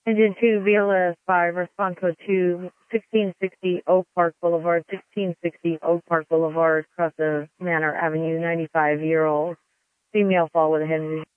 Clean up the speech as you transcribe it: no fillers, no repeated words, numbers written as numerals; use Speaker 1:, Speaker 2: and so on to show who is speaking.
Speaker 1: Engine 2, VLS 5, respond code 2, 1660 Oak Park Boulevard, 1660 Oak Park Boulevard, across the Manor Avenue, 95-year-old female fall with a head injury.